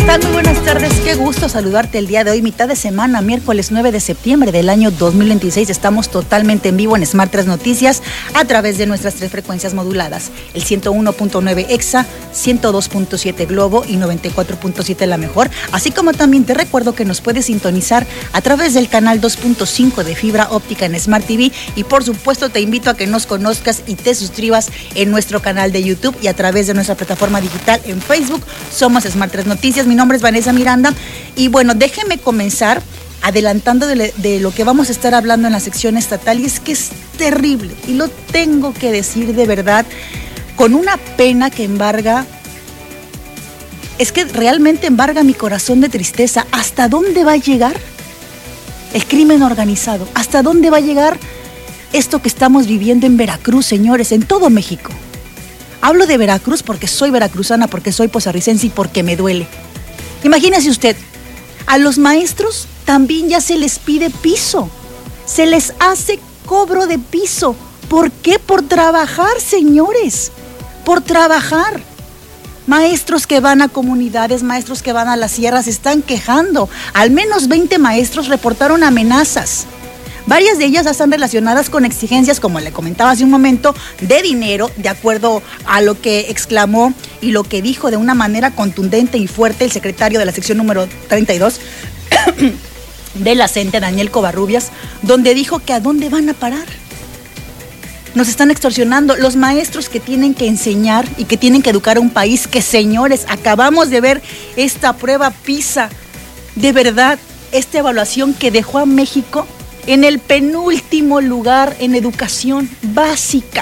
tal? Muy buenas tardes, qué gusto saludarte el día de hoy, mitad de semana, miércoles 9 de septiembre del año 2026. Estamos totalmente en vivo en Smart 3 Noticias a través de nuestras 3 frecuencias moduladas, el 101.9 EXA, 102.7 Globo y 94.7 La Mejor, así como también te recuerdo que nos puedes sintonizar a través del canal 2.5 de fibra óptica en Smart TV y por supuesto te invito a que nos conozcas y te suscribas en nuestro canal de YouTube y a través de nuestra plataforma digital en Facebook. Somos Smart 3 Noticias. Mi nombre es Vanessa Miranda y bueno, déjenme comenzar adelantando de lo que vamos a estar hablando en la sección estatal, y es que es terrible y lo tengo que decir de verdad con una pena que embarga, es que realmente embarga mi corazón de tristeza. ¿Hasta dónde va a llegar el crimen organizado? ¿Hasta dónde va a llegar esto que estamos viviendo en Veracruz, señores, en todo México? Hablo de Veracruz porque soy veracruzana, porque soy posarricense y porque me duele. Imagínese usted, a los maestros también ya se les pide piso, se les hace cobro de piso. ¿Por qué? Por trabajar, señores, por trabajar. Maestros que van a comunidades, maestros que van a las sierras se están quejando. Al menos 20 maestros reportaron amenazas. Varias de ellas están relacionadas con exigencias, como le comentaba hace un momento, de dinero, de acuerdo a lo que exclamó y lo que dijo de una manera contundente y fuerte el secretario de la sección número 32 de la CENTE, Daniel Covarrubias, donde dijo que ¿a dónde van a parar? Nos están extorsionando los maestros que tienen que enseñar y que tienen que educar a un país que, señores, acabamos de ver esta prueba PISA, de verdad, esta evaluación que dejó a México en el penúltimo lugar en educación básica.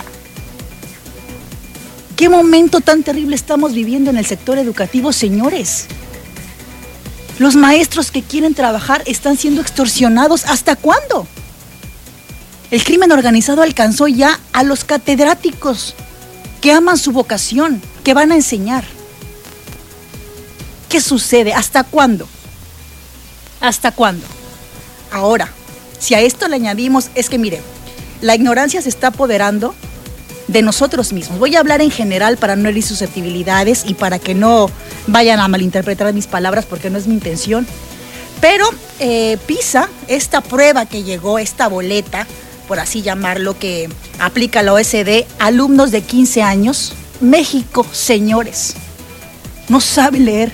¿Qué momento tan terrible estamos viviendo en el sector educativo, señores? Los maestros que quieren trabajar están siendo extorsionados. ¿Hasta cuándo? El crimen organizado alcanzó ya a los catedráticos que aman su vocación, que van a enseñar. ¿Qué sucede? ¿Hasta cuándo? ¿Hasta cuándo? Ahora, si a esto le añadimos, es que mire, la ignorancia se está apoderando de nosotros mismos. Voy a hablar en general para no herir susceptibilidades y para que no vayan a malinterpretar mis palabras, porque no es mi intención. Pero PISA, esta prueba que llegó, esta boleta, por así llamarlo, que aplica la OECD, alumnos de 15 años, México, señores, no sabe leer.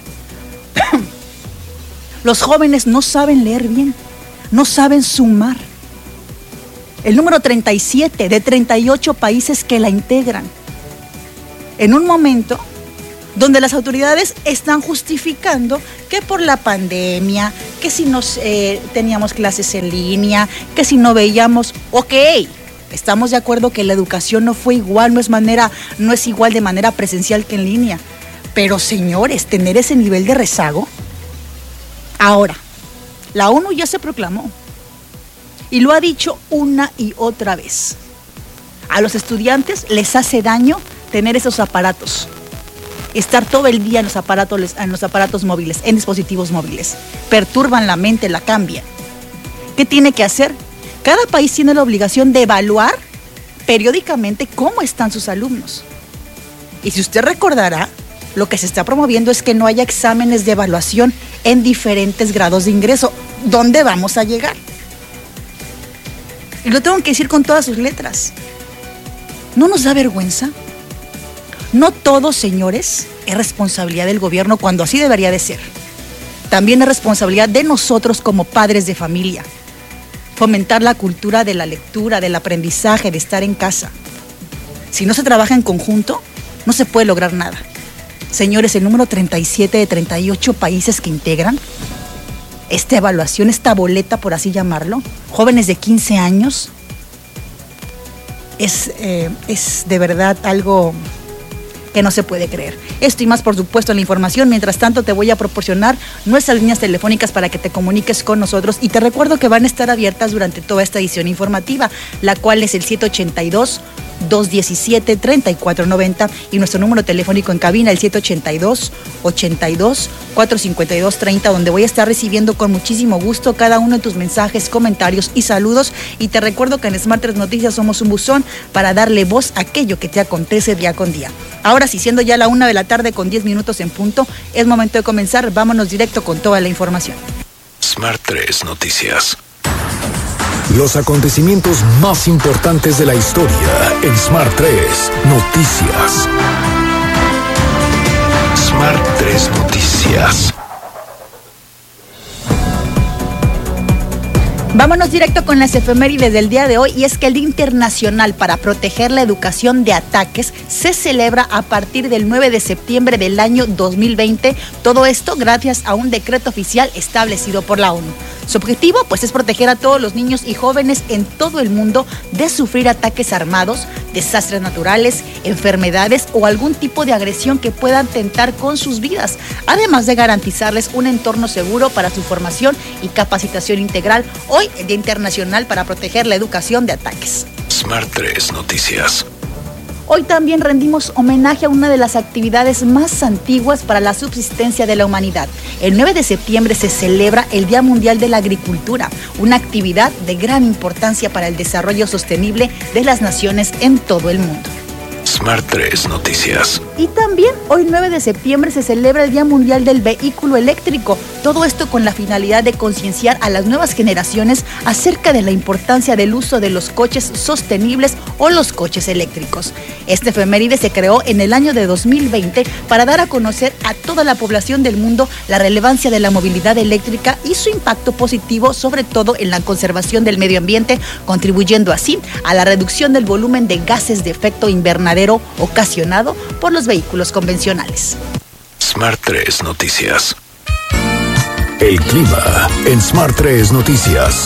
Los jóvenes no saben leer bien. No saben sumar. El número 37 de 38 países que la integran. En un momento donde las autoridades están justificando que por la pandemia, que si nos teníamos clases en línea, que si no veíamos, ok, estamos de acuerdo que la educación no fue igual, no es igual de manera presencial que en línea. Pero señores, tener ese nivel de rezago. Ahora, la ONU ya se proclamó y lo ha dicho una y otra vez. A los estudiantes les hace daño tener esos aparatos, estar todo el día en los aparatos móviles, en dispositivos móviles. Perturban la mente, la cambian. ¿Qué tiene que hacer? Cada país tiene la obligación de evaluar periódicamente cómo están sus alumnos. Y si usted recordará, lo que se está promoviendo es que no haya exámenes de evaluación en diferentes grados de ingreso. ¿Dónde vamos a llegar? Y lo tengo que decir con todas sus letras. ¿No nos da vergüenza? No todo, señores, es responsabilidad del gobierno, cuando así debería de ser. También es responsabilidad de nosotros como padres de familia. Fomentar la cultura de la lectura, del aprendizaje, de estar en casa. Si no se trabaja en conjunto, no se puede lograr nada. Señores, el número 37 de 38 países que integran esta evaluación, esta boleta, por así llamarlo, jóvenes de 15 años, es de verdad algo que no se puede creer. Esto y más, por supuesto, en la información. Mientras tanto, te voy a proporcionar nuestras líneas telefónicas para que te comuniques con nosotros, y te recuerdo que van a estar abiertas durante toda esta edición informativa, la cual es el 782 217-3490 y nuestro número telefónico en cabina, el 782-82-452-30, donde voy a estar recibiendo con muchísimo gusto cada uno de tus mensajes, comentarios y saludos. Y te recuerdo que en Smart 3 Noticias somos un buzón para darle voz a aquello que te acontece día con día. Ahora sí, siendo ya la 1:10 con 10 minutos en punto, es momento de comenzar. Vámonos directo con toda la información. Smart 3 Noticias. Los acontecimientos más importantes de la historia en Smart 3 Noticias. Smart 3 Noticias. Vámonos directo con las efemérides del día de hoy, y es que el Día Internacional para Proteger la Educación de Ataques se celebra a partir del 9 de septiembre del año 2020, todo esto gracias a un decreto oficial establecido por la ONU. Su objetivo pues es proteger a todos los niños y jóvenes en todo el mundo de sufrir ataques armados, desastres naturales, enfermedades o algún tipo de agresión que pueda atentar con sus vidas, además de garantizarles un entorno seguro para su formación y capacitación integral. Hoy, el Día Internacional para Proteger la Educación de Ataques. Smart 3 Noticias. Hoy también rendimos homenaje a una de las actividades más antiguas para la subsistencia de la humanidad. El 9 de septiembre se celebra el Día Mundial de la Agricultura, una actividad de gran importancia para el desarrollo sostenible de las naciones en todo el mundo. Smart 3 Noticias. Y también hoy 9 de septiembre se celebra el Día Mundial del Vehículo Eléctrico. Todo esto con la finalidad de concienciar a las nuevas generaciones acerca de la importancia del uso de los coches sostenibles o los coches eléctricos. Este efeméride se creó en el año de 2020 para dar a conocer a toda la población del mundo la relevancia de la movilidad eléctrica y su impacto positivo, sobre todo en la conservación del medio ambiente, contribuyendo así a la reducción del volumen de gases de efecto invernadero ocasionado por los vehículos convencionales. Smart 3 Noticias. El clima en Smart 3 Noticias.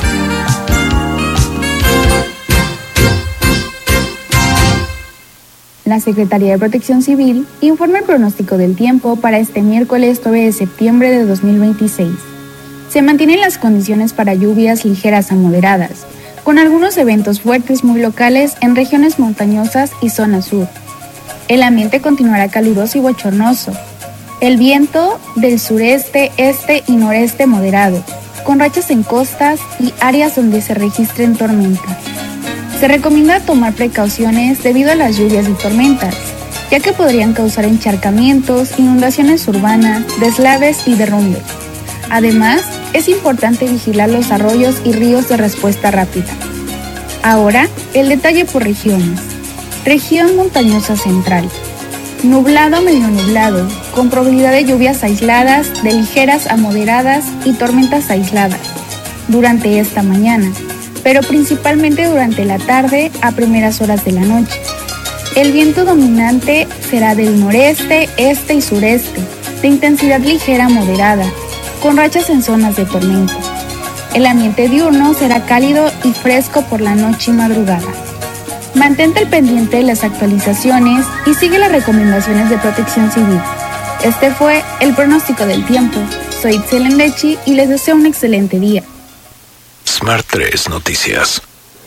La Secretaría de Protección Civil informa el pronóstico del tiempo para este miércoles 9 de septiembre de 2026. Se mantienen las condiciones para lluvias ligeras a moderadas, con algunos eventos fuertes muy locales en regiones montañosas y zona sur. El ambiente continuará caluroso y bochornoso. El viento del sureste, este y noreste moderado, con rachas en costas y áreas donde se registren tormentas. Se recomienda tomar precauciones debido a las lluvias y tormentas, ya que podrían causar encharcamientos, inundaciones urbanas, deslaves y derrumbes. Además, es importante vigilar los arroyos y ríos de respuesta rápida. Ahora, el detalle por regiones. Región montañosa central. Nublado a medio nublado, con probabilidad de lluvias aisladas, de ligeras a moderadas y tormentas aisladas durante esta mañana, pero principalmente durante la tarde a primeras horas de la noche. El viento dominante será del noreste, este y sureste, de intensidad ligera a moderada, con rachas en zonas de tormenta. El ambiente diurno será cálido y fresco por la noche y madrugada. Mantente al pendiente de las actualizaciones y sigue las recomendaciones de Protección Civil. Este fue el pronóstico del tiempo. Soy Itzel Endechi y les deseo un excelente día. Smart 3 Noticias.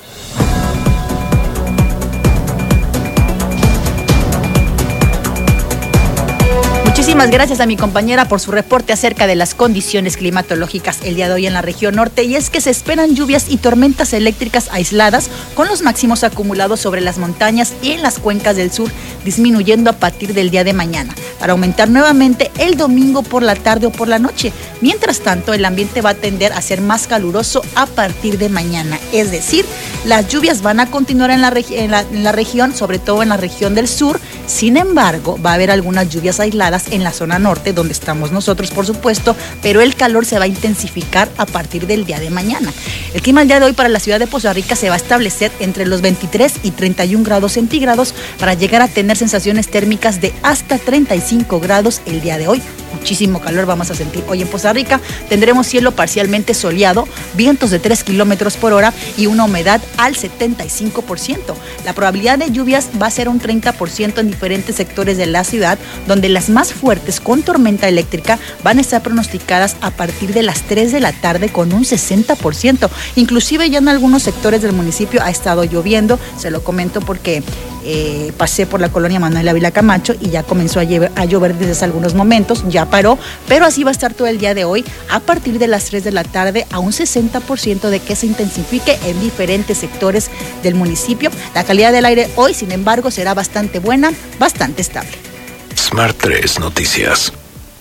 Muchísimas gracias a mi compañera por su reporte acerca de las condiciones climatológicas el día de hoy en la región norte, y es que se esperan lluvias y tormentas eléctricas aisladas con los máximos acumulados sobre las montañas y en las cuencas del sur, disminuyendo a partir del día de mañana, para aumentar nuevamente el domingo por la tarde o por la noche. Mientras tanto, el ambiente va a tender a ser más caluroso a partir de mañana, es decir, las lluvias van a continuar en la región, sobre todo en la región del sur. Sin embargo, va a haber algunas lluvias aisladas en la zona norte, donde estamos nosotros, por supuesto, pero el calor se va a intensificar a partir del día de mañana. El clima el día de hoy para la ciudad de Poza Rica se va a establecer entre los 23 y 31 grados centígrados para llegar a tener sensaciones térmicas de hasta 35 grados el día de hoy. Muchísimo calor vamos a sentir hoy en Poza Rica. Tendremos cielo parcialmente soleado, vientos de 3 kilómetros por hora y una humedad al 75%. La probabilidad de lluvias va a ser un 30% en diferentes sectores de la ciudad, donde las más fuertes con tormenta eléctrica van a estar pronosticadas a partir de las 3 de la tarde con un 60%. Inclusive ya en algunos sectores del municipio ha estado lloviendo, se lo comento porque pasé por la colonia Manuel Ávila Camacho y ya comenzó a llover desde hace algunos momentos, ya paró, pero así va a estar todo el día de hoy a partir de las 3 de la tarde a un 60% de que se intensifique en diferentes sectores del municipio. La calidad del aire hoy, sin embargo, será bastante buena, bastante estable. Smart 3 Noticias.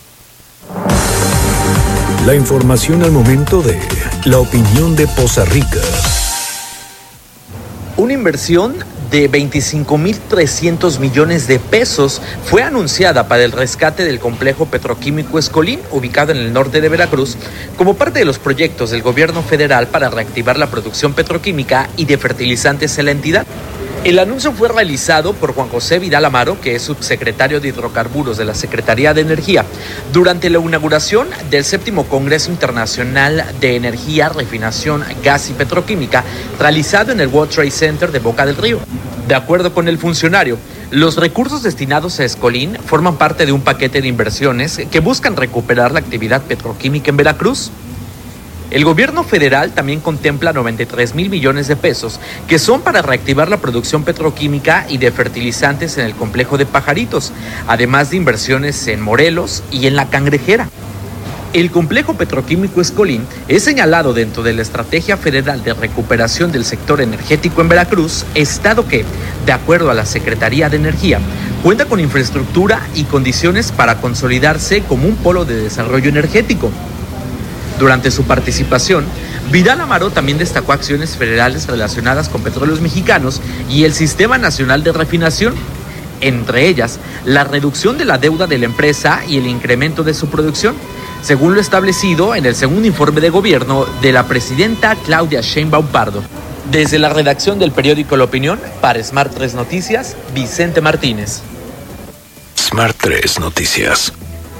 La información al momento de la opinión de Poza Rica. Una inversión de 25.300 millones de pesos fue anunciada para el rescate del complejo petroquímico Escolín, ubicado en el norte de Veracruz, como parte de los proyectos del gobierno federal para reactivar la producción petroquímica y de fertilizantes en la entidad. El anuncio fue realizado por Juan José Vidal Amaro, que es subsecretario de Hidrocarburos de la Secretaría de Energía, durante la inauguración del 7º Congreso Internacional de Energía, Refinación, Gas y Petroquímica, realizado en el World Trade Center de Boca del Río. De acuerdo con el funcionario, los recursos destinados a Escolín forman parte de un paquete de inversiones que buscan recuperar la actividad petroquímica en Veracruz. El gobierno federal también contempla 93,000 millones de pesos, que son para reactivar la producción petroquímica y de fertilizantes en el complejo de Pajaritos, además de inversiones en Morelos y en La Cangrejera. El complejo petroquímico Escolín es señalado dentro de la Estrategia Federal de Recuperación del Sector Energético en Veracruz, estado que, de acuerdo a la Secretaría de Energía, cuenta con infraestructura y condiciones para consolidarse como un polo de desarrollo energético. Durante su participación, Vidal Amaro también destacó acciones federales relacionadas con Petróleos Mexicanos y el Sistema Nacional de Refinación, entre ellas la reducción de la deuda de la empresa y el incremento de su producción, según lo establecido en el segundo informe de gobierno de la presidenta Claudia Sheinbaum Pardo. Desde la redacción del periódico La Opinión, para Smart 3 Noticias, Vicente Martínez. Smart 3 Noticias.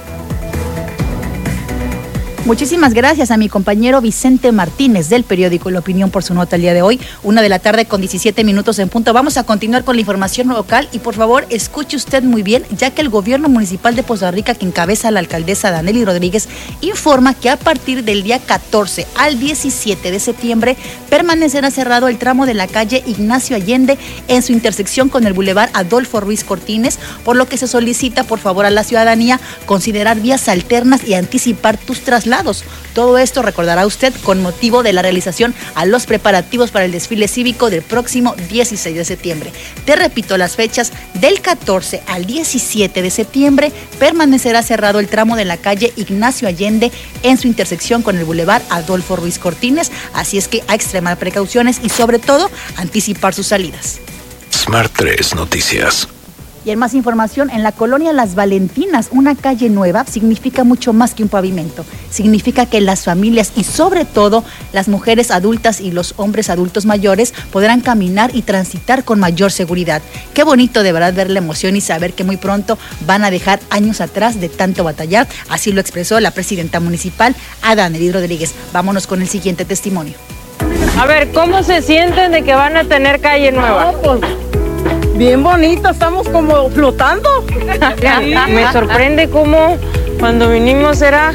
Muchísimas gracias a mi compañero Vicente Martínez del periódico La Opinión por su nota el día de hoy, 1 de la tarde con 17 minutos en punto. Vamos a continuar con la información local y por favor escuche usted muy bien, ya que el gobierno municipal de Poza Rica, que encabeza la alcaldesa Danely Rodríguez, informa que a partir del día 14 al 17 de septiembre permanecerá cerrado el tramo de la calle Ignacio Allende en su intersección con el bulevar Adolfo Ruiz Cortines, por lo que se solicita por favor a la ciudadanía considerar vías alternas y anticipar tus traslados. Todo esto, recordará usted, con motivo de la realización a los preparativos para el desfile cívico del próximo 16 de septiembre. Te repito las fechas: del 14 al 17 de septiembre permanecerá cerrado el tramo de la calle Ignacio Allende en su intersección con el bulevar Adolfo Ruiz Cortines, así es que a extremar precauciones y sobre todo anticipar sus salidas. Smart 3 Noticias. Y en más información, en la colonia Las Valentinas, una calle nueva significa mucho más que un pavimento. Significa que las familias y sobre todo las mujeres adultas y los hombres adultos mayores podrán caminar y transitar con mayor seguridad. Qué bonito de verdad ver la emoción y saber que muy pronto van a dejar años atrás de tanto batallar. Así lo expresó la presidenta municipal, Danely Rodríguez. Vámonos con el siguiente testimonio. A ver, ¿cómo se sienten de que van a tener calle nueva? Bien bonita, estamos como flotando. Me sorprende cómo cuando vinimos era...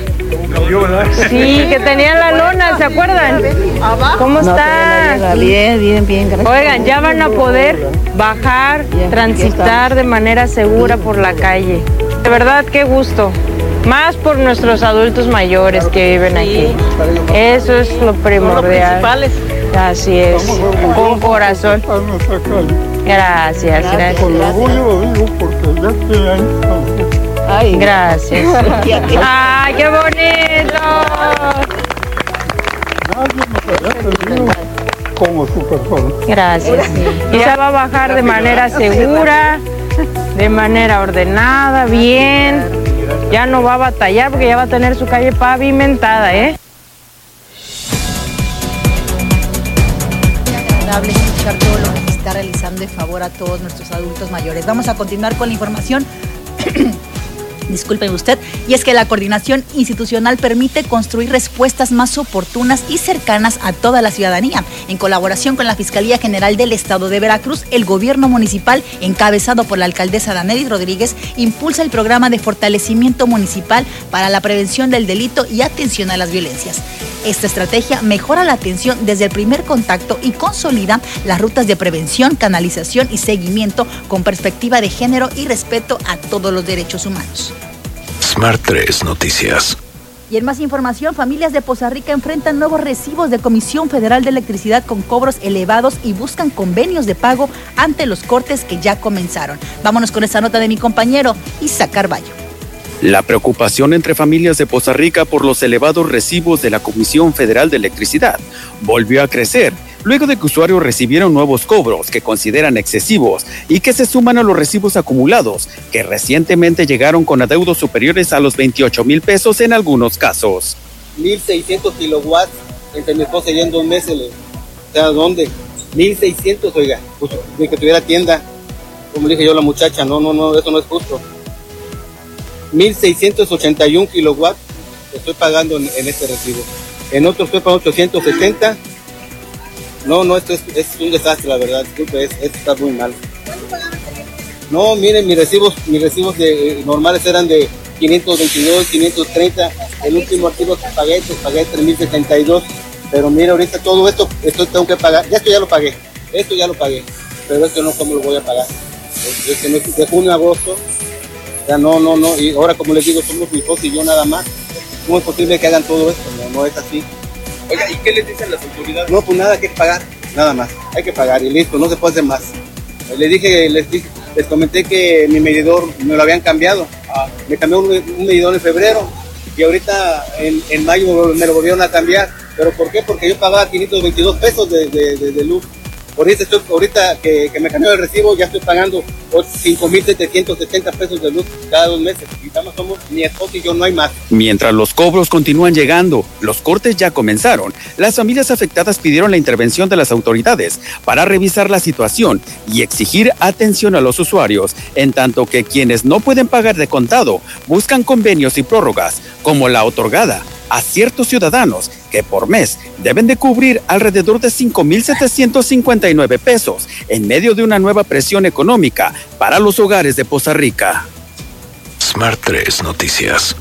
Sí, que tenían la lona, ¿se acuerdan? ¿Cómo está? Bien, gracias. Oigan, ya van a poder bajar, transitar de manera segura por la calle. De verdad, qué gusto. Más por nuestros adultos mayores que viven aquí. Eso es lo primordial. Así es, con corazón. Gracias. Con orgullo lo digo porque ya estoy ahí. Gracias. ¡Ay, qué bonito! Nadie nos había tenido como su persona. Gracias. Y se va a bajar de manera segura, de manera ordenada, bien. Ya no va a batallar porque ya va a tener su calle pavimentada, ¿eh? Agradable escuchar todo lo que se está realizando en favor a todos nuestros adultos mayores. Vamos a continuar con la información. Disculpen usted, y es que la coordinación institucional permite construir respuestas más oportunas y cercanas a toda la ciudadanía. En colaboración con la Fiscalía General del Estado de Veracruz, el gobierno municipal, encabezado por la alcaldesa Danely Rodríguez, impulsa el programa de fortalecimiento municipal para la prevención del delito y atención a las violencias. Esta estrategia mejora la atención desde el primer contacto y consolida las rutas de prevención, canalización y seguimiento con perspectiva de género y respeto a todos los derechos humanos. Smart 3 Noticias. Y en más información, familias de Poza Rica enfrentan nuevos recibos de Comisión Federal de Electricidad con cobros elevados y buscan convenios de pago ante los cortes que ya comenzaron. Vámonos con esta nota de mi compañero Isaac Carballo. La preocupación entre familias de Poza Rica por los elevados recibos de la Comisión Federal de Electricidad volvió a crecer luego de que usuarios recibieron nuevos cobros que consideran excesivos y que se suman a los recibos acumulados que recientemente llegaron con adeudos superiores a los 28,000 pesos en algunos casos. 1,600 kilowatts entre mi esposa y yo en 2 meses. O sea, ¿dónde? 1,600, oiga, pues, de que tuviera tienda. Como dije yo a la muchacha, no, eso no es justo. 1,681 kilowatts estoy pagando en este recibo. En otros estoy pagando 870. No, esto es un desastre, la verdad. Disculpe, esto está muy mal. No, miren, mis recibos normales eran de 522, 530. El último archivo que pagué 3,072. Pero mira, ahorita todo esto tengo que pagar. Esto ya lo pagué. Pero esto no, ¿cómo lo voy a pagar? De junio a agosto. Ya no. Y ahora, como les digo, somos mi esposa y yo nada más. ¿Cómo es posible que hagan todo esto? No es así. Oiga, ¿y qué les dicen las autoridades? No, pues nada, hay que pagar, nada más, hay que pagar y listo, no se puede hacer más. Les comenté que mi medidor me lo habían cambiado, me cambió un medidor en febrero y ahorita en mayo me lo volvieron a cambiar. ¿Pero por qué? Porque yo pagaba 522 pesos de luz. Ahorita que me cambió el recibo ya estoy pagando 5,770 pesos de luz cada 2 meses. Y nada más somos mi esposa y yo, no hay más. Mientras los cobros continúan llegando, los cortes ya comenzaron. Las familias afectadas pidieron la intervención de las autoridades para revisar la situación y exigir atención a los usuarios, en tanto que quienes no pueden pagar de contado buscan convenios y prórrogas, como la otorgada a ciertos ciudadanos que por mes deben de cubrir alrededor de 5,759 pesos en medio de una nueva presión económica para los hogares de Poza Rica. Smart 3 Noticias.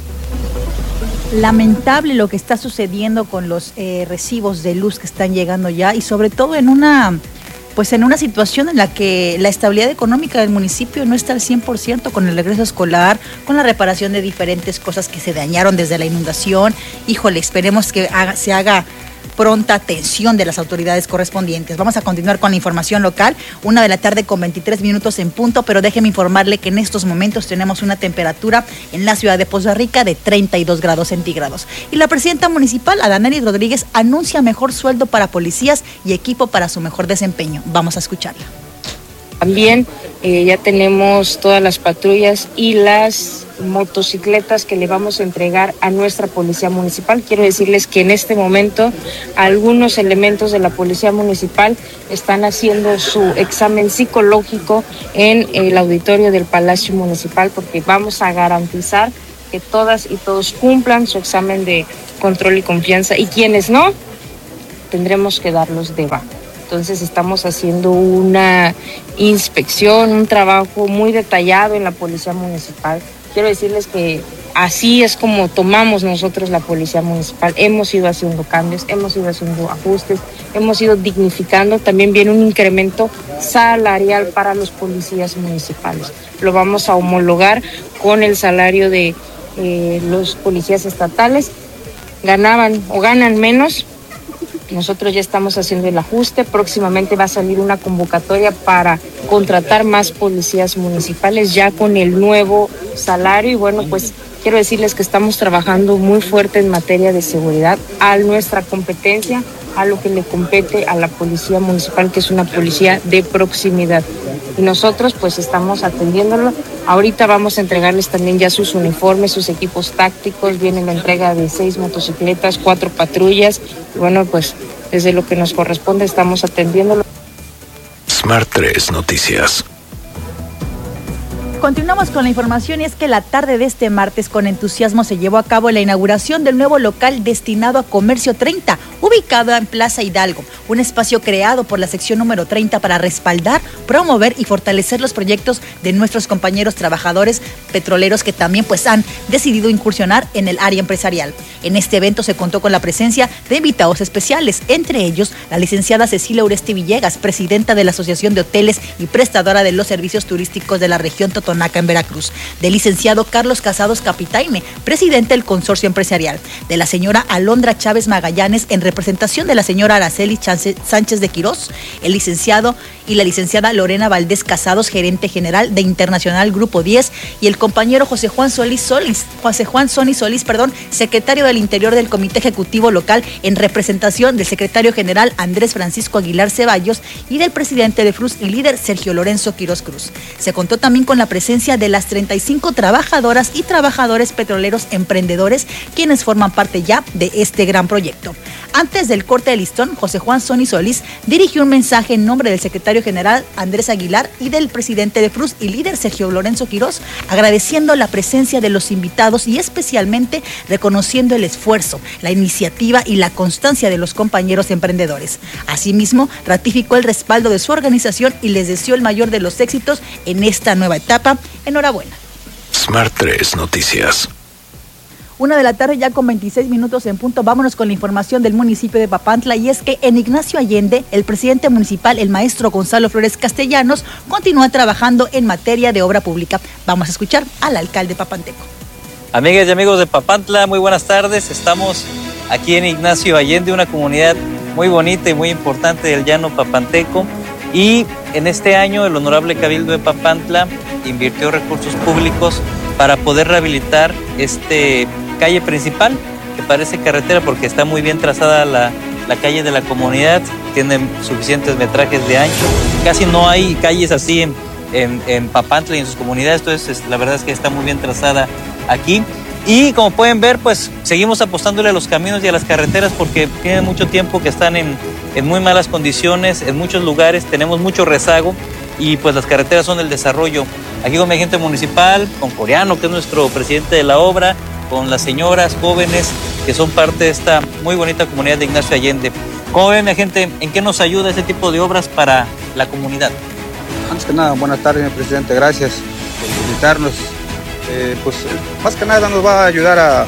Lamentable lo que está sucediendo con los recibos de luz que están llegando ya y sobre todo en una situación en la que la estabilidad económica del municipio no está al 100% con el regreso escolar, con la reparación de diferentes cosas que se dañaron desde la inundación. Híjole, esperemos que se haga pronta atención de las autoridades correspondientes. Vamos a continuar con la información local, 1:23 p.m. en punto, pero déjeme informarle que en estos momentos tenemos una temperatura en la ciudad de Poza Rica de 32 grados centígrados. Y la presidenta municipal, Adanery Rodríguez, anuncia mejor sueldo para policías y equipo para su mejor desempeño. Vamos a escucharla. También ya tenemos todas las patrullas y las motocicletas que le vamos a entregar a nuestra policía municipal. Quiero decirles que en este momento algunos elementos de la policía municipal están haciendo su examen psicológico en el auditorio del Palacio Municipal, porque vamos a garantizar que todas y todos cumplan su examen de control y confianza, y quienes no, tendremos que darlos de baja. Entonces estamos haciendo una inspección, un trabajo muy detallado en la policía municipal. Quiero decirles que así es como tomamos nosotros la policía municipal. Hemos ido haciendo cambios, hemos ido haciendo ajustes, hemos ido dignificando. También viene un incremento salarial para los policías municipales. Lo vamos a homologar con el salario de los policías estatales. Ganan menos. Nosotros ya estamos haciendo el ajuste. Próximamente va a salir una convocatoria para contratar más policías municipales ya con el nuevo salario. Y bueno, pues quiero decirles que estamos trabajando muy fuerte en materia de seguridad, a nuestra competencia, a lo que le compete a la policía municipal, que es una policía de proximidad. Y nosotros pues estamos atendiéndolo. Ahorita vamos a entregarles también ya sus uniformes, sus equipos tácticos. Viene la entrega de 6 motocicletas, 4 patrullas. Y bueno, pues desde lo que nos corresponde estamos atendiéndolo. Smart 3 Noticias. Continuamos con la información, y es que la tarde de este martes con entusiasmo se llevó a cabo la inauguración del nuevo local destinado a Comercio 30, ubicado en Plaza Hidalgo, un espacio creado por la sección número 30 para respaldar, promover y fortalecer los proyectos de nuestros compañeros trabajadores petroleros que también pues han decidido incursionar en el área empresarial. En este evento se contó con la presencia de invitados especiales, entre ellos la licenciada Cecilia Uresti Villegas, presidenta de la Asociación de Hoteles y prestadora de los servicios turísticos de la región Totonaca en Veracruz, del licenciado Carlos Casados Capitaine, presidente del consorcio empresarial, de la señora Alondra Chávez Magallanes en representación de la señora Araceli Sánchez de Quirós, el licenciado y la licenciada Lorena Valdés Casados, gerente general de Internacional Grupo 10, y el compañero José Juan Soni Solís, secretario del Interior del Comité Ejecutivo Local en representación del secretario general Andrés Francisco Aguilar Ceballos y del presidente de FRUS y líder Sergio Lorenzo Quirós Cruz. Se contó también con la presencia de las 35 trabajadoras y trabajadores petroleros emprendedores, quienes forman parte ya de este gran proyecto. Antes del corte de listón, José Juan Soni Solís dirigió un mensaje en nombre del secretario general Andrés Aguilar y del presidente de FRUS y líder Sergio Lorenzo Quirós, agradeciendo la presencia de los invitados y especialmente reconociendo el esfuerzo, la iniciativa y la constancia de los compañeros emprendedores. Asimismo, ratificó el respaldo de su organización y les deseó el mayor de los éxitos en esta nueva etapa. Enhorabuena. Smart 3 Noticias. 1:00 p.m. ya con 26 minutos en punto. Vámonos con la información del municipio de Papantla, y es que en Ignacio Allende, el presidente municipal, el maestro Gonzalo Flores Castellanos, continúa trabajando en materia de obra pública. Vamos a escuchar al alcalde papanteco. Amigas y amigos de Papantla, muy buenas tardes. Estamos aquí en Ignacio Allende, una comunidad muy bonita y muy importante del llano papanteco. Y en este año el honorable Cabildo de Papantla invirtió recursos públicos para poder rehabilitar calle principal, que parece carretera porque está muy bien trazada la calle de la comunidad, tiene suficientes metrajes de ancho, casi no hay calles así en Papantla y en sus comunidades, entonces la verdad es que está muy bien trazada aquí. Y como pueden ver, pues seguimos apostándole a los caminos y a las carreteras porque tienen mucho tiempo que están en muy malas condiciones, en muchos lugares tenemos mucho rezago y pues las carreteras son el desarrollo. Aquí con mi agente municipal, con Coreano, que es nuestro presidente de la obra, con las señoras jóvenes que son parte de esta muy bonita comunidad de Ignacio Allende. ¿Cómo ven, mi agente, en qué nos ayuda este tipo de obras para la comunidad? Antes que nada, buenas tardes, mi presidente, gracias por invitarnos. Pues más que nada nos va a ayudar a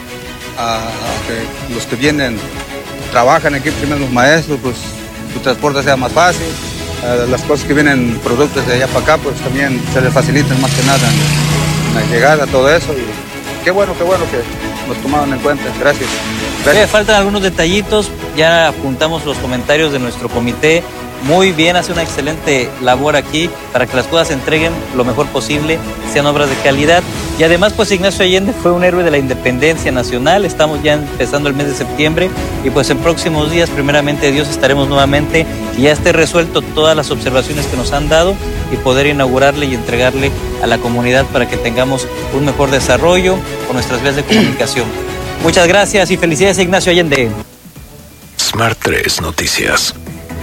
que los que vienen, trabajan aquí, primero los maestros, pues su transporte sea más fácil. Las cosas que vienen, productos de allá para acá, pues también se les facilitan más que nada en la llegada, todo eso. Y qué bueno que nos tomaron en cuenta. Gracias. Faltan algunos detallitos, ya apuntamos los comentarios de nuestro comité. Muy bien, hace una excelente labor aquí para que las cosas se entreguen lo mejor posible, sean obras de calidad. Y además, pues Ignacio Allende fue un héroe de la independencia nacional. Estamos ya empezando el mes de septiembre y pues en próximos días, primeramente Dios, estaremos nuevamente y ya esté resuelto todas las observaciones que nos han dado y poder inaugurarle y entregarle a la comunidad para que tengamos un mejor desarrollo con nuestras vías de comunicación. Muchas gracias y felicidades a Ignacio Allende. Smart 3 Noticias.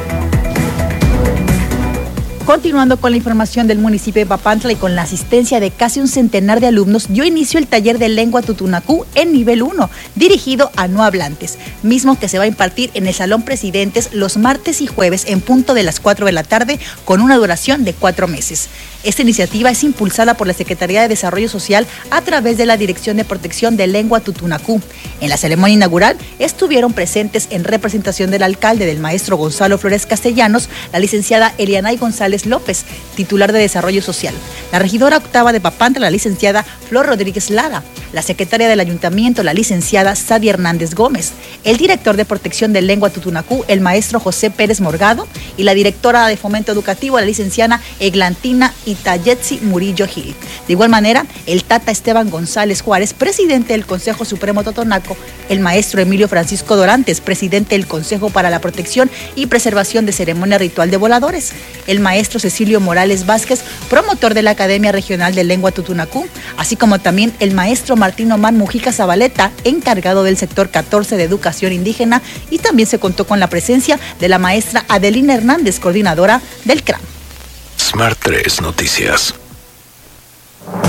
Continuando con la información del municipio de Papantla y con la asistencia de casi un centenar de alumnos, dio inicio el taller de lengua tutunacú en nivel 1, dirigido a no hablantes, mismo que se va a impartir en el Salón Presidentes los martes y jueves en punto de las 4 de la tarde con una duración de 4 meses. Esta iniciativa es impulsada por la Secretaría de Desarrollo Social a través de la Dirección de Protección de Lengua Tutunacú. En la ceremonia inaugural estuvieron presentes en representación del alcalde, del maestro Gonzalo Flores Castellanos, la licenciada Elianay González López, titular de Desarrollo Social, la regidora octava de Papantla, la licenciada Flor Rodríguez Lara, la secretaria del ayuntamiento, la licenciada Sadia Hernández Gómez, el director de Protección de Lengua Tutunacú, el maestro José Pérez Morgado, y la directora de Fomento Educativo, la licenciada Eglantina Itayetsi Murillo Gil. De igual manera, el tata Esteban González Juárez, presidente del Consejo Supremo Totonaco, el maestro Emilio Francisco Dorantes, presidente del Consejo para la Protección y Preservación de Ceremonia Ritual de Voladores, el maestro Cecilio Morales Vázquez, promotor de la Academia Regional de Lengua Tutunacú, así como también el maestro Martín Omar Mujica Zabaleta, encargado del sector 14 de Educación Indígena, y también se contó con la presencia de la maestra Adelina Hernández, coordinadora del CRAM. Smart 3 Noticias.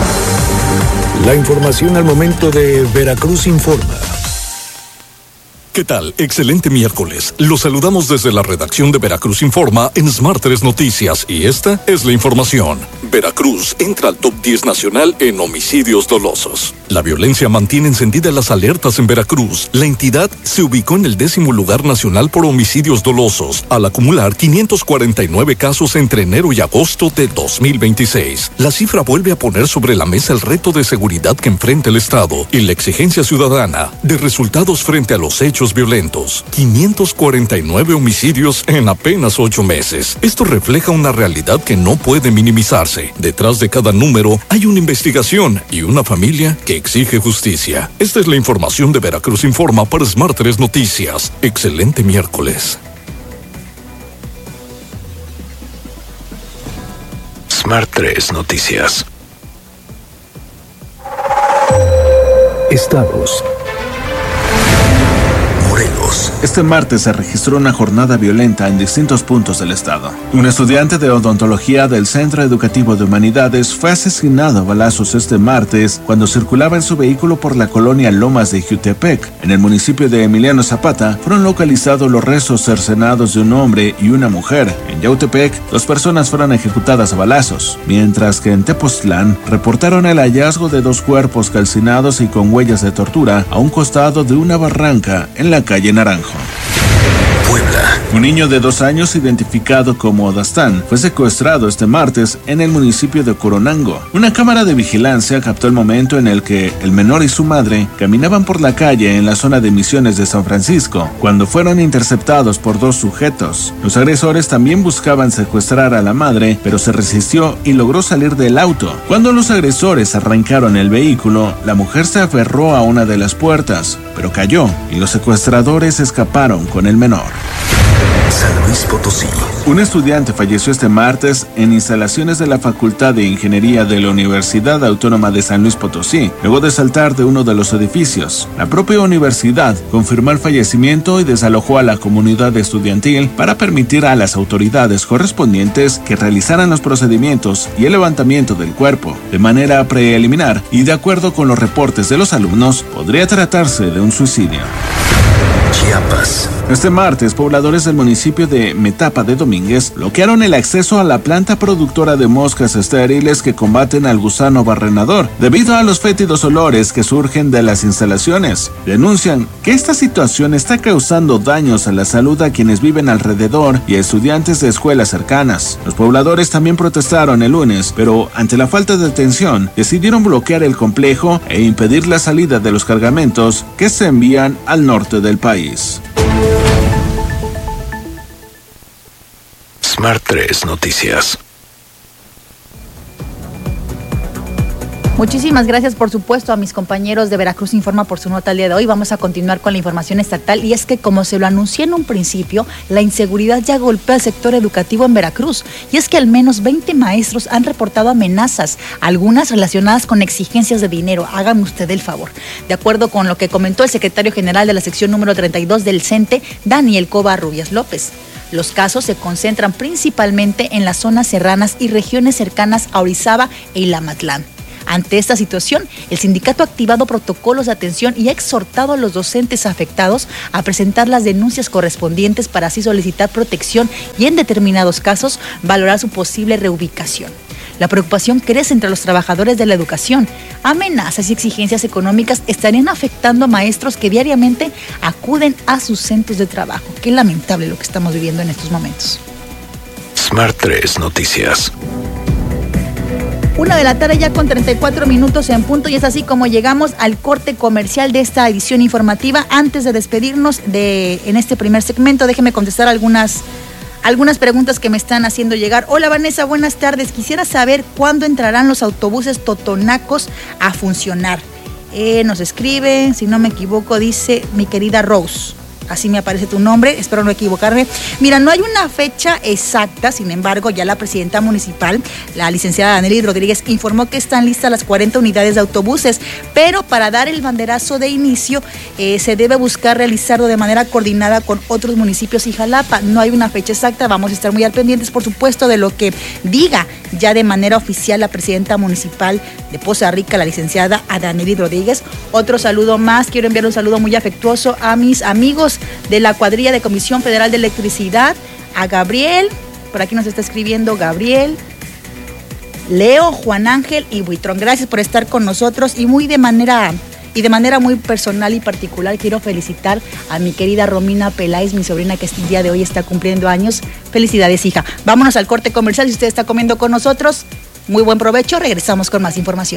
La información al momento de Veracruz Informa. ¿Qué tal? Excelente miércoles. Los saludamos desde la redacción de Veracruz Informa en Smart 3 Noticias y esta es la información. Veracruz entra al top 10 nacional en homicidios dolosos. La violencia mantiene encendidas las alertas en Veracruz. La entidad se ubicó en el 10º lugar nacional por homicidios dolosos, al acumular 549 casos entre enero y agosto de 2026. La cifra vuelve a poner sobre la mesa el reto de seguridad que enfrenta el Estado y la exigencia ciudadana de resultados frente a los hechos violentos. 549 homicidios en apenas 8 meses. Esto refleja una realidad que no puede minimizarse. Detrás de cada número hay una investigación y una familia que exige justicia. Esta es la información de Veracruz Informa para Smart 3 Noticias. Excelente miércoles. Smart 3 Noticias. Estados. Morelos. Este martes se registró una jornada violenta en distintos puntos del estado. Un estudiante de odontología del Centro Educativo de Humanidades fue asesinado a balazos este martes cuando circulaba en su vehículo por la colonia Lomas de Jutepec. En el municipio de Emiliano Zapata fueron localizados los restos cercenados de un hombre y una mujer. En Yautepec, 2 personas fueron ejecutadas a balazos, mientras que en Tepoztlán reportaron el hallazgo de 2 cuerpos calcinados y con huellas de tortura a un costado de una barranca en la calle Naranjo. Puebla. Un niño de 2 años identificado como Dastán fue secuestrado este martes en el municipio de Coronango. Una cámara de vigilancia captó el momento en el que el menor y su madre caminaban por la calle en la zona de Misiones de San Francisco, cuando fueron interceptados por 2 sujetos. Los agresores también buscaban secuestrar a la madre, pero se resistió y logró salir del auto. Cuando los agresores arrancaron el vehículo, la mujer se aferró a una de las puertas, pero cayó y los secuestradores escaparon con el menor. San Luis Potosí. Un estudiante falleció este martes en instalaciones de la Facultad de Ingeniería de la Universidad Autónoma de San Luis Potosí, luego de saltar de uno de los edificios. La propia universidad confirmó el fallecimiento y desalojó a la comunidad estudiantil para permitir a las autoridades correspondientes que realizaran los procedimientos y el levantamiento del cuerpo. De manera preliminar y de acuerdo con los reportes de los alumnos, podría tratarse de un suicidio. Chiapas. Este martes, pobladores del municipio de Metapa de Domínguez bloquearon el acceso a la planta productora de moscas estériles que combaten al gusano barrenador debido a los fétidos olores que surgen de las instalaciones. Denuncian que esta situación está causando daños a la salud a quienes viven alrededor y a estudiantes de escuelas cercanas. Los pobladores también protestaron el lunes, pero ante la falta de atención, decidieron bloquear el complejo e impedir la salida de los cargamentos que se envían al norte del país. Smart 3 Noticias. Muchísimas gracias, por supuesto, a mis compañeros de Veracruz Informa por su nota el día de hoy. Vamos a continuar con la información estatal y es que, como se lo anuncié en un principio, la inseguridad ya golpea al sector educativo en Veracruz y es que al menos 20 maestros han reportado amenazas, algunas relacionadas con exigencias de dinero. Hágame usted el favor. De acuerdo con lo que comentó el secretario general de la sección número 32 del CENTE, Daniel Covarrubias López. Los casos se concentran principalmente en las zonas serranas y regiones cercanas a Orizaba e Ilamatlán. Ante esta situación, el sindicato ha activado protocolos de atención y ha exhortado a los docentes afectados a presentar las denuncias correspondientes para así solicitar protección y, en determinados casos, valorar su posible reubicación. La preocupación crece entre los trabajadores de la educación. Amenazas y exigencias económicas estarían afectando a maestros que diariamente acuden a sus centros de trabajo. Qué lamentable lo que estamos viviendo en estos momentos. Smart 3 Noticias. 1 de la tarde ya con 34 minutos en punto y es así como llegamos al corte comercial de esta edición informativa. Antes de despedirnos en este primer segmento, déjeme contestar algunas preguntas que me están haciendo llegar. Hola Vanessa, buenas tardes. Quisiera saber cuándo entrarán los autobuses totonacos a funcionar. Nos escribe, si no me equivoco, dice mi querida Rose. así me aparece tu nombre, espero no equivocarme. Mira, no hay una fecha exacta, sin embargo, ya la presidenta municipal, la licenciada Danely Rodríguez, informó que están listas las 40 unidades de autobuses, pero para dar el banderazo de inicio se debe buscar realizarlo de manera coordinada con otros municipios y Jalapa. No hay una fecha exacta, vamos a estar muy al pendientes, por supuesto, de lo que diga ya de manera oficial la presidenta municipal de Poza Rica, la licenciada Danely Rodríguez. Otro saludo más, quiero enviar un saludo muy afectuoso a mis amigos de la cuadrilla de Comisión Federal de Electricidad, a Gabriel, por aquí nos está escribiendo Gabriel, Leo, Juan Ángel y Buitrón. Gracias por estar con nosotros y de manera muy personal y particular quiero felicitar a mi querida Romina Peláez, mi sobrina, que el día de hoy está cumpliendo años. Felicidades, hija. Vámonos al corte comercial. Si usted está comiendo con nosotros, muy buen provecho. Regresamos con más información.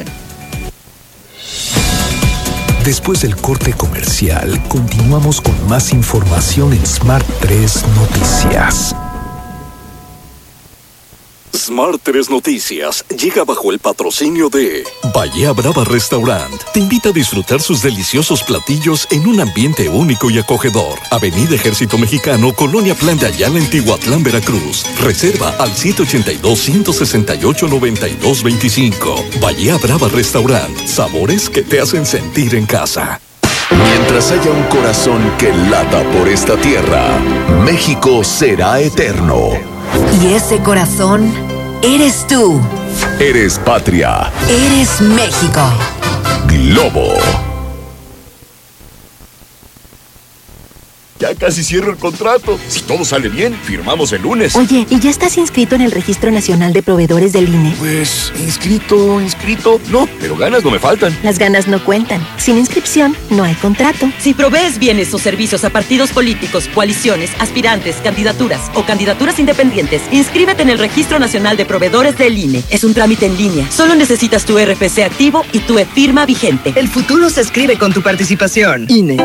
Después del corte comercial, continuamos con más información en Smart 3 Noticias. Smart 3 Noticias llega bajo el patrocinio de Bahía Brava Restaurant. Te invita a disfrutar sus deliciosos platillos en un ambiente único y acogedor. Avenida Ejército Mexicano, Colonia Plan de Ayala, en Tihuatlán, Veracruz. Reserva al 782-168-9225. Bahía Brava Restaurant. Sabores que te hacen sentir en casa. Mientras haya un corazón que lata por esta tierra, México será eterno. Y ese corazón eres tú. Eres patria. Eres México. Globo. Ya casi cierro el contrato. Si todo sale bien, firmamos el lunes. Oye, ¿y ya estás inscrito en el Registro Nacional de Proveedores del INE? Pues, inscrito. No, pero ganas no me faltan. Las ganas no cuentan. Sin inscripción, no hay contrato. Si provees bienes o servicios a partidos políticos, coaliciones, aspirantes, candidaturas o candidaturas independientes, inscríbete en el Registro Nacional de Proveedores del INE. Es un trámite en línea. Solo necesitas tu RFC activo y tu e-firma vigente. El futuro se escribe con tu participación. INE.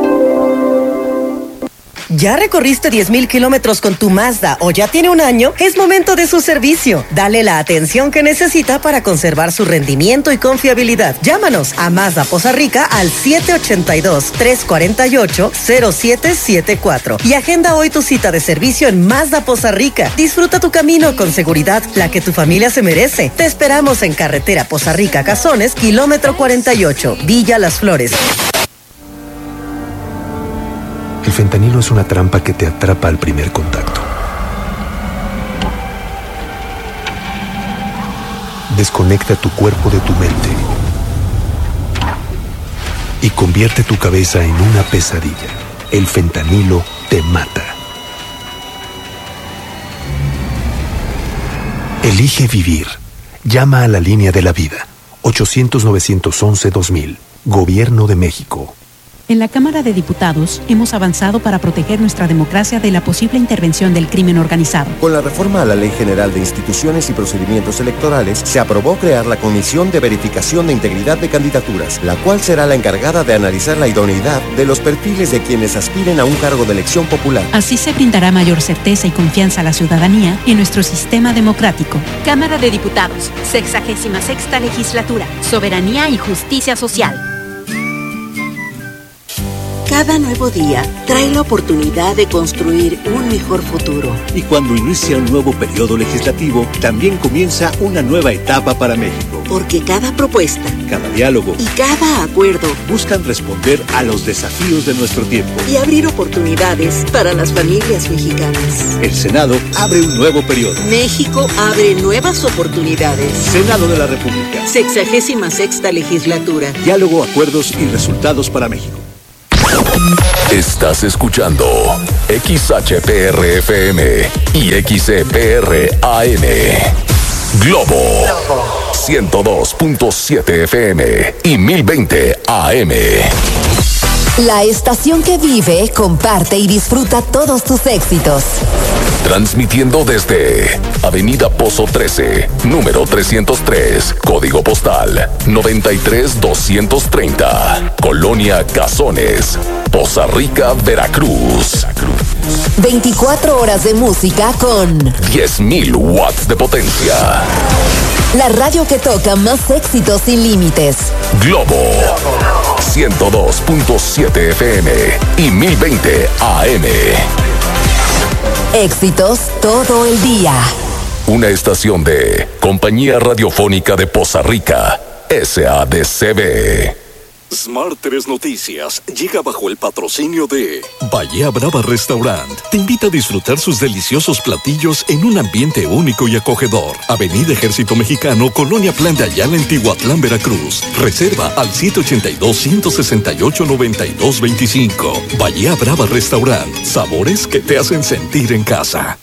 ¿Ya recorriste 10,000 kilómetros con tu Mazda o ya tiene un año? Es momento de su servicio. Dale la atención que necesita para conservar su rendimiento y confiabilidad. Llámanos a Mazda Poza Rica al 782-348-0774 y agenda hoy tu cita de servicio en Mazda Poza Rica. Disfruta tu camino con seguridad, la que tu familia se merece. Te esperamos en carretera Poza Rica Cazones, kilómetro 48, Villa Las Flores. El fentanilo es una trampa que te atrapa al primer contacto. Desconecta tu cuerpo de tu mente y convierte tu cabeza en una pesadilla. El fentanilo te mata. Elige vivir. Llama a la línea de la vida. 800-911-2000. Gobierno de México. En la Cámara de Diputados hemos avanzado para proteger nuestra democracia de la posible intervención del crimen organizado. Con la reforma a la Ley General de Instituciones y Procedimientos Electorales, se aprobó crear la Comisión de Verificación de Integridad de Candidaturas, la cual será la encargada de analizar la idoneidad de los perfiles de quienes aspiren a un cargo de elección popular. Así se brindará mayor certeza y confianza a la ciudadanía en nuestro sistema democrático. Cámara de Diputados, 66ª Legislatura, Soberanía y Justicia Social. Cada nuevo día trae la oportunidad de construir un mejor futuro. Y cuando inicia un nuevo periodo legislativo, también comienza una nueva etapa para México. Porque cada propuesta, cada diálogo y cada acuerdo buscan responder a los desafíos de nuestro tiempo y abrir oportunidades para las familias mexicanas. El Senado abre un nuevo periodo. México abre nuevas oportunidades. Senado de la República. 66ª Legislatura. Diálogo, acuerdos y resultados para México. Estás escuchando XHPR-FM y XCPR-AM. Globo 102.7 FM y 1020 AM. La estación que vive, comparte y disfruta todos tus éxitos. Transmitiendo desde Avenida Pozo 13, número 303, código postal 93230, Colonia Cazones, Poza Rica, Veracruz. 24 horas de música con 10,000 watts de potencia. La radio que toca más éxitos sin límites. Globo 102.7 FM y 1020 AM. Éxitos todo el día. Una estación de Compañía Radiofónica de Poza Rica, SADCB. Smart 3 Noticias llega bajo el patrocinio de Bahía Brava Restaurant. Te invita a disfrutar sus deliciosos platillos en un ambiente único y acogedor. Avenida Ejército Mexicano, Colonia Plan de Ayala, en Tihuatlán, Veracruz. Reserva al 782-168-9225. Bahía Brava Restaurant. Sabores que te hacen sentir en casa.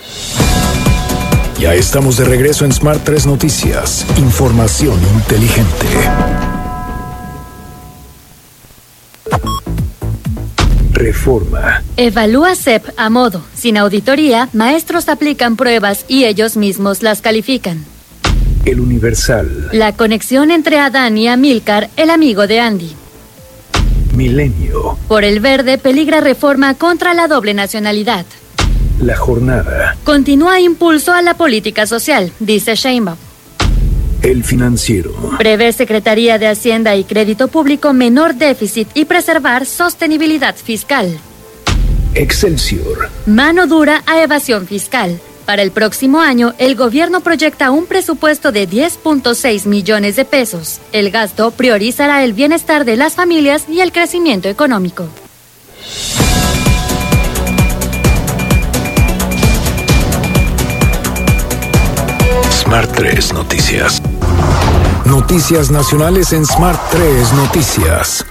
Ya estamos de regreso en Smart 3 Noticias. Información inteligente. Reforma. Evalúa CEP a modo. Sin auditoría, maestros aplican pruebas y ellos mismos las califican. El Universal. La conexión entre Adán y Amílcar, el amigo de Andy. Milenio. Por el verde peligra reforma contra la doble nacionalidad. La Jornada. Continúa impulso a la política social, dice Sheinbaum. El Financiero. Prevé Secretaría de Hacienda y Crédito Público menor déficit y preservar sostenibilidad fiscal. Excelsior. Mano dura a evasión fiscal. Para el próximo año, el gobierno proyecta un presupuesto de 10.6 millones de pesos. El gasto priorizará el bienestar de las familias y el crecimiento económico. Smart 3 Noticias. Noticias nacionales en Smart 3 Noticias.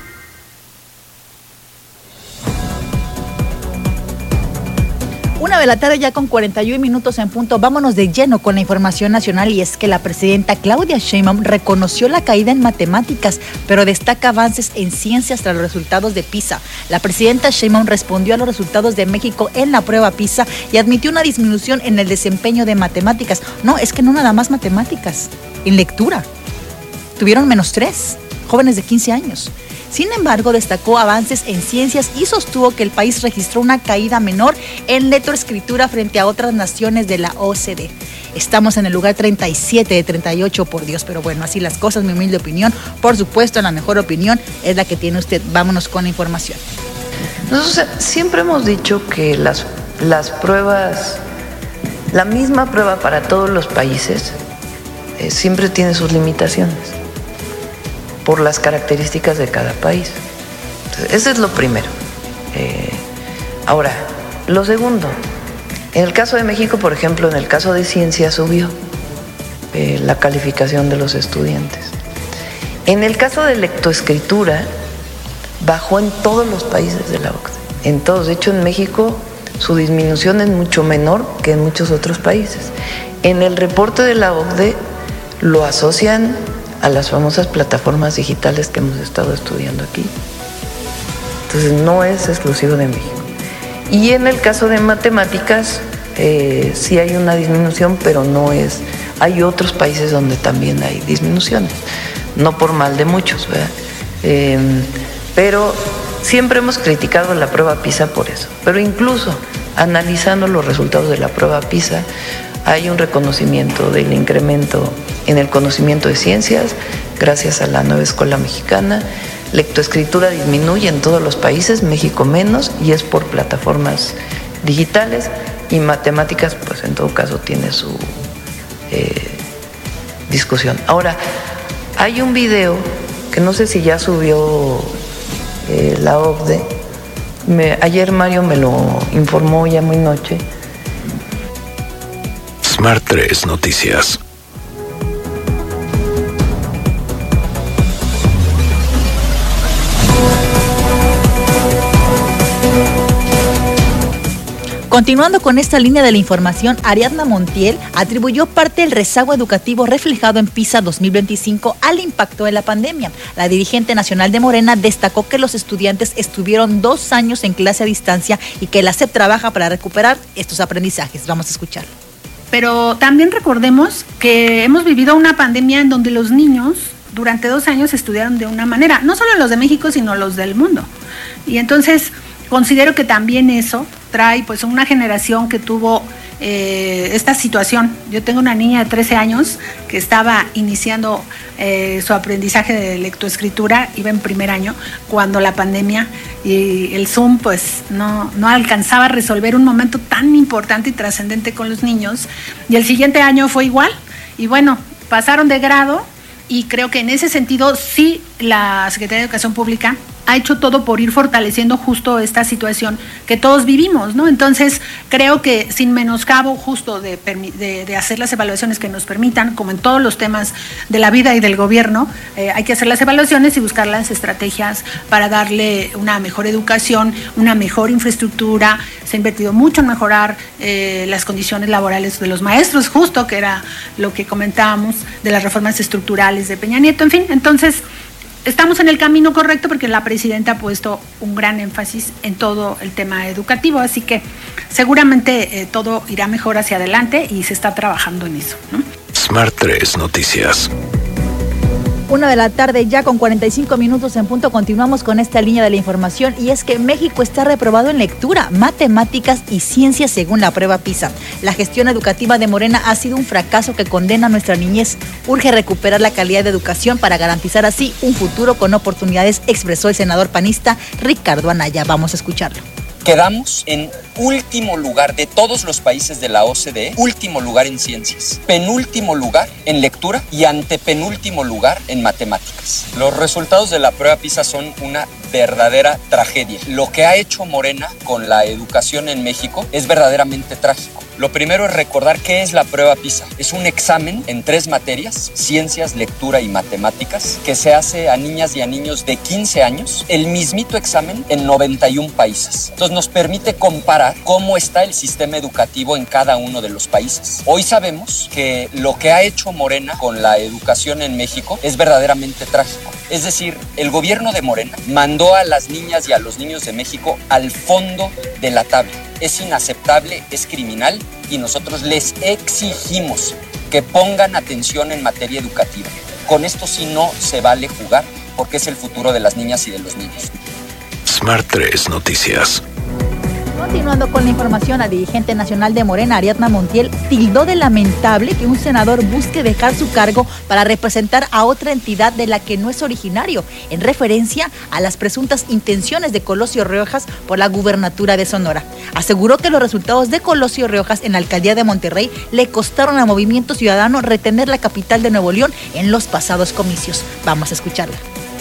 Una de la tarde ya con 41 minutos en punto. Vámonos de lleno con la información nacional, y es que la presidenta Claudia Sheinbaum reconoció la caída en matemáticas, pero destaca avances en ciencias tras los resultados de PISA. La presidenta Sheinbaum respondió a los resultados de México en la prueba PISA y admitió una disminución en el desempeño de matemáticas. No, es que no nada más matemáticas, en lectura. Tuvieron -3, jóvenes de 15 años. Sin embargo, destacó avances en ciencias y sostuvo que el país registró una caída menor en lectoescritura frente a otras naciones de la OCDE. Estamos en el lugar 37 de 38, por Dios, pero bueno, así las cosas, mi humilde opinión. Por supuesto, la mejor opinión es la que tiene usted. Vámonos con la información. Nosotros siempre hemos dicho que las pruebas, la misma prueba para todos los países, siempre tiene sus limitaciones por las características de cada país. Entonces, eso es lo primero. Ahora, lo segundo, en el caso de México, por ejemplo, en el caso de ciencia subió la calificación de los estudiantes. En el caso de lectoescritura, bajó en todos los países de la OCDE, en todos. De hecho, en México su disminución es mucho menor que en muchos otros países. En el reporte de la OCDE lo asocian a las famosas plataformas digitales que hemos estado estudiando aquí. Entonces no es exclusivo de México. Y en el caso de matemáticas, sí hay una disminución, pero no es... Hay otros países donde también hay disminuciones, no por mal de muchos, ¿verdad? Pero siempre hemos criticado la prueba PISA por eso. Pero incluso analizando los resultados de la prueba PISA, hay un reconocimiento del incremento en el conocimiento de ciencias gracias a la nueva escuela mexicana. Lectoescritura disminuye en todos los países, México menos, y es por plataformas digitales. Y matemáticas, pues en todo caso tiene su discusión. Ahora, hay un video que no sé si ya subió la OCDE. Ayer Mario me lo informó ya muy noche. Smart 3 Noticias. Continuando con esta línea de la información, Ariadna Montiel atribuyó parte del rezago educativo reflejado en PISA 2025 al impacto de la pandemia. La dirigente nacional de Morena destacó que los estudiantes estuvieron 2 años en clase a distancia y que la SEP trabaja para recuperar estos aprendizajes. Vamos a escuchar. Pero también recordemos que hemos vivido una pandemia en donde los niños durante 2 años estudiaron de una manera, no solo los de México, sino los del mundo. Y entonces considero que también eso trae pues una generación que tuvo esta situación. Yo tengo una niña de 13 años que estaba iniciando su aprendizaje de lectoescritura, iba en primer año, cuando la pandemia y el Zoom pues no alcanzaba a resolver un momento tan importante y trascendente con los niños, y el siguiente año fue igual, y bueno, pasaron de grado, y creo que en ese sentido sí la Secretaría de Educación Pública ha hecho todo por ir fortaleciendo justo esta situación que todos vivimos, ¿no? Entonces, creo que sin menoscabo justo de hacer las evaluaciones que nos permitan, como en todos los temas de la vida y del gobierno, hay que hacer las evaluaciones y buscar las estrategias para darle una mejor educación, una mejor infraestructura. Se ha invertido mucho en mejorar las condiciones laborales de los maestros, justo que era lo que comentábamos de las reformas estructurales de Peña Nieto, en fin. Entonces, estamos en el camino correcto porque la presidenta ha puesto un gran énfasis en todo el tema educativo, así que seguramente todo irá mejor hacia adelante y se está trabajando en eso, ¿no? Smart 3 Noticias. 1 de la tarde ya con 45 minutos en punto. Continuamos con esta línea de la información, y es que México está reprobado en lectura, matemáticas y ciencias según la prueba PISA. La gestión educativa de Morena ha sido un fracaso que condena a nuestra niñez. Urge recuperar la calidad de educación para garantizar así un futuro con oportunidades, expresó el senador panista Ricardo Anaya. Vamos a escucharlo. Quedamos en último lugar de todos los países de la OCDE, último lugar en ciencias, penúltimo lugar en lectura y antepenúltimo lugar en matemáticas. Los resultados de la prueba PISA son una verdadera tragedia. Lo que ha hecho Morena con la educación en México es verdaderamente trágico. Lo primero es recordar qué es la prueba PISA. Es un examen en 3 materias, ciencias, lectura y matemáticas, que se hace a niñas y a niños de 15 años, el mismito examen en 91 países. Entonces nos permite comparar cómo está el sistema educativo en cada uno de los países. Hoy sabemos que lo que ha hecho Morena con la educación en México es verdaderamente trágico. Es decir, el gobierno de Morena mandó a las niñas y a los niños de México al fondo de la tabla. Es inaceptable, es criminal, y nosotros les exigimos que pongan atención en materia educativa. Con esto sí no se vale jugar, porque es el futuro de las niñas y de los niños. Smart 3 Noticias. Continuando con la información, la dirigente nacional de Morena, Ariadna Montiel, tildó de lamentable que un senador busque dejar su cargo para representar a otra entidad de la que no es originario, en referencia a las presuntas intenciones de Colosio Riojas por la gubernatura de Sonora. Aseguró que los resultados de Colosio Riojas en la alcaldía de Monterrey le costaron a Movimiento Ciudadano retener la capital de Nuevo León en los pasados comicios. Vamos a escucharla.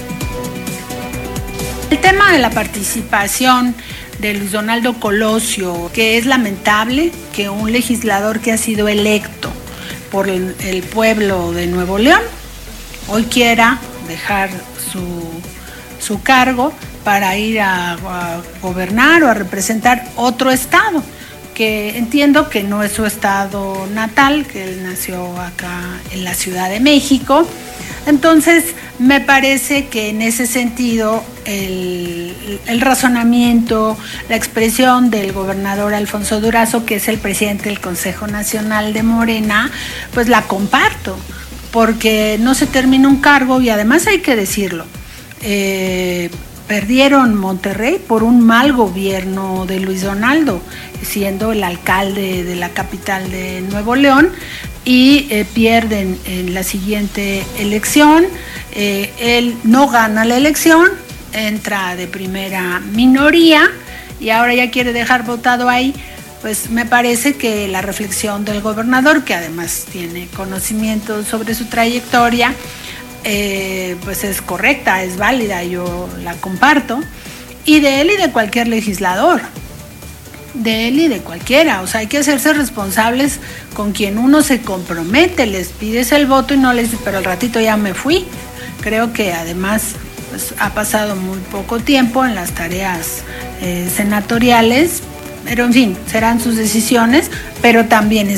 El tema de la participación de Luis Donaldo Colosio, que es lamentable que un legislador que ha sido electo por el pueblo de Nuevo León hoy quiera dejar su cargo para ir a gobernar o a representar otro estado, que entiendo que no es su estado natal, que él nació acá en la Ciudad de México. Entonces, me parece que en ese sentido el razonamiento, la expresión del gobernador Alfonso Durazo, que es el presidente del Consejo Nacional de Morena, pues la comparto, porque no se termina un cargo, y además hay que decirlo, perdieron Monterrey por un mal gobierno de Luis Donaldo, siendo el alcalde de la capital de Nuevo León, y pierden en la siguiente elección. Él no gana la elección, entra de primera minoría y ahora ya quiere dejar votado ahí. Pues me parece que la reflexión del gobernador, que además tiene conocimiento sobre su trayectoria, pues es correcta, es válida, yo la comparto, y de él y de cualquier legislador, de él y de cualquiera. O sea, hay que hacerse responsables con quien uno se compromete. Les pides el voto y no les dices, pero al ratito ya me fui. Creo que además pues, ha pasado muy poco tiempo en las tareas senatoriales, pero en fin, serán sus decisiones, pero también